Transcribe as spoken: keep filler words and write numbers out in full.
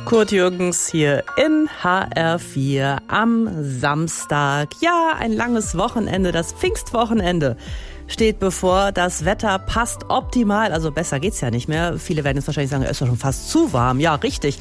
Kurt Jürgens hier in H R vier am Samstag. Ja, ein langes Wochenende, das Pfingstwochenende steht bevor. Das Wetter passt optimal, also besser geht's ja nicht mehr. Viele werden jetzt wahrscheinlich sagen, es ist doch schon fast zu warm. Ja, richtig.